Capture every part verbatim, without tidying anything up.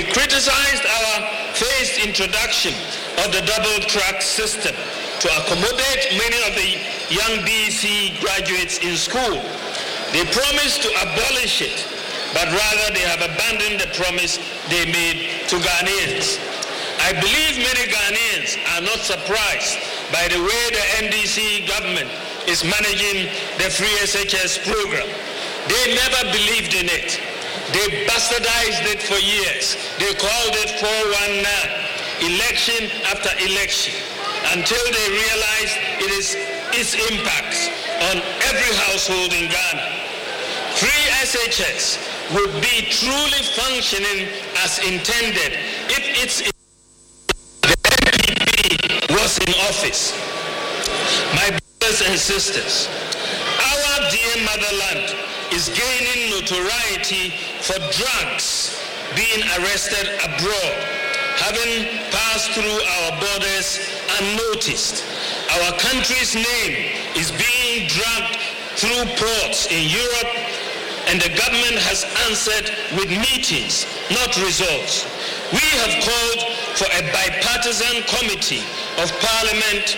We criticized our phased introduction of the double-track system to accommodate many of the young D C graduates in school. They promised to abolish it, but rather they have abandoned the promise they made to Ghanaians. I believe many Ghanaians are not surprised by the way the N D C government is managing the free S H S program. They never believed in it. They bastardized it for years. They called it four one nine, election after election, until they realized it is its impacts on every household in Ghana. Free S H S would be truly functioning as intended if its the N P P was in office. My brothers and sisters, our dear motherland is gaining notoriety for drugs being arrested abroad, having passed through our borders unnoticed. Our country's name is being dragged through ports in Europe, and the government has answered with meetings, not results. We have called for a bipartisan committee of parliament,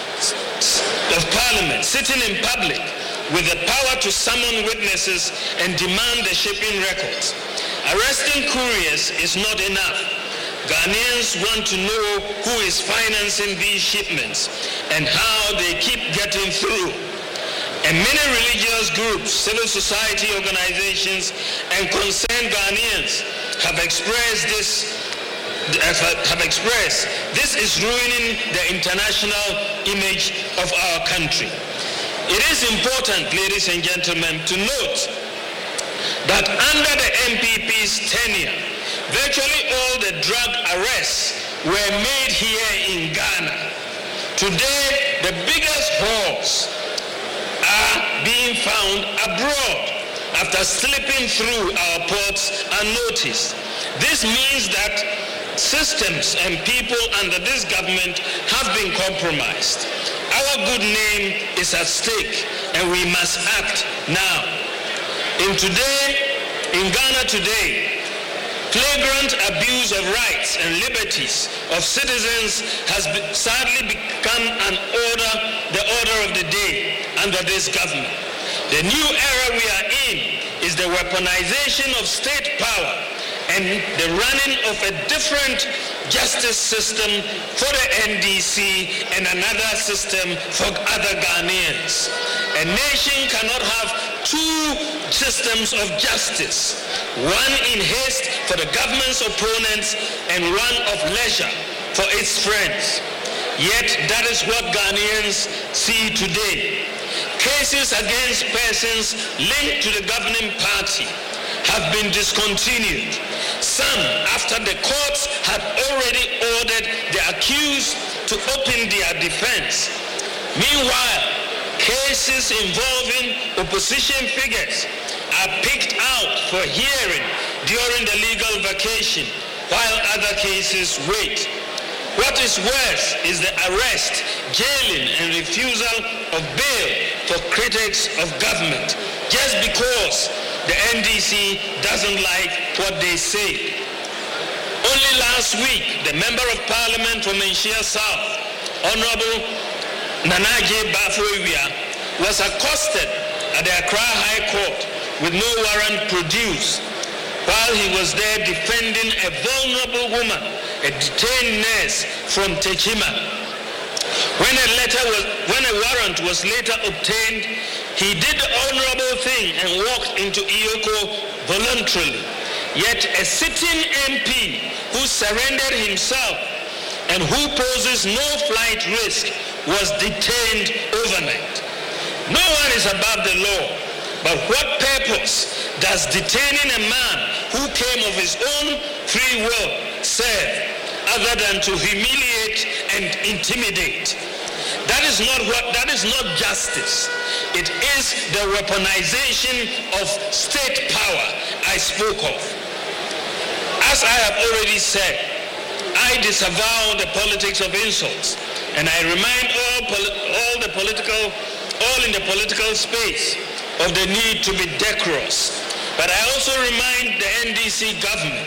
of parliament sitting in public with the power to summon witnesses and demand the shipping records. Arresting couriers is not enough. Ghanaians want to know who is financing these shipments and how they keep getting through. And many religious groups, civil society organizations, and concerned Ghanaians have expressed this, have expressed this is ruining the international image of our country. It is important, ladies and gentlemen, to note that under the N P P's tenure, virtually all the drug arrests were made here in Ghana. Today, the biggest hauls are being found abroad after slipping through our ports unnoticed. This means that systems and people under this government have been compromised. Our good name is at stake, and we must act now. In today, in Ghana today, flagrant abuse of rights and liberties of citizens has be, sadly become an order, the order of the day under this government. The new era we are in is the weaponization of state power and the running of a different justice system for the N D C and another system for other Ghanaians. A nation cannot have two systems of justice, one in haste for the government's opponents and one of leisure for its friends. Yet that is what Ghanaians see today. Cases against persons linked to the governing party have been discontinued. Some after the courts had already ordered the accused to open their defense. Meanwhile, cases involving opposition figures are picked out for hearing during the legal vacation, while other cases wait. What is worse is the arrest, jailing, and refusal of bail for critics of government, just because the N D C doesn't like what they say. Only last week, the Member of Parliament from Nhyia South, Honorable Nanaje Bafo-Awia, was accosted at the Accra High Court with no warrant produced while he was there defending a vulnerable woman, a detained nurse from Techima. When a letter was, when a warrant was later obtained, he did the honorable thing and walked into Iyoko voluntarily. Yet a sitting M P who surrendered himself and who poses no flight risk was detained overnight. No one is above the law, but what purpose does detaining a man who came of his own free will serve other than to humiliate and intimidate? That is not what, that is not justice. It is the weaponization of state power I spoke of. As I have already said, I disavow the politics of insults, and I remind all, poli- all the political, all in the political space of the need to be decorous. But I also remind the N D C government